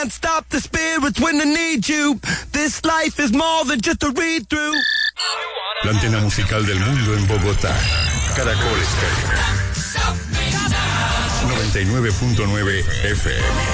Can't stop the spirits when they need you. This life is more than just a read through. La antena musical del mundo en Bogotá. Caracol Estéreo. 99.9 FM.